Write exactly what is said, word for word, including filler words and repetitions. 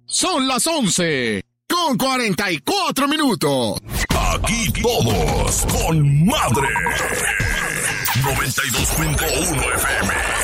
Son las once con cuarenta y cuatro minutos. Aquí todos con madre. noventa y dos punto uno F M.